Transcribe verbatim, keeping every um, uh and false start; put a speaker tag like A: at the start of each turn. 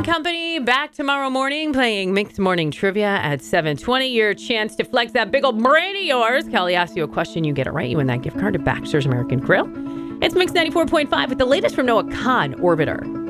A: Company back tomorrow morning playing Mixed Morning Trivia at seven twenty. Your chance to flex that big old brain of yours. Kelly asks you a question, you get it right. You win that gift card to Baxter's American Grill. It's Mix ninety-four point five with the latest from Noah Khan, Orbiter.